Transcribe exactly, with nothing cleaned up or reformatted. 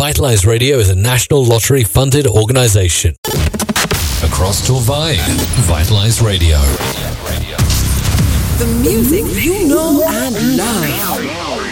Vitalize Radio is a national lottery-funded organization. Across Torvay, Vitalize Radio. The music you know and love.